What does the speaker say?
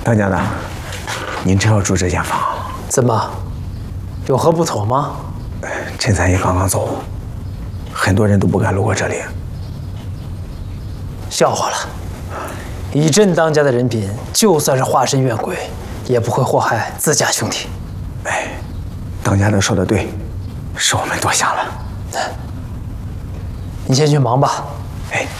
当家的，您真要住这间房？ 怎么，有何不妥吗？ 陈三爷刚刚走，很多人都不敢路过这里。 笑话了，以朕当家的人品，就算是化身怨鬼，也不会祸害自家兄弟。 哎，当家的说的对，是我们多想了。 你先去忙吧。 哎。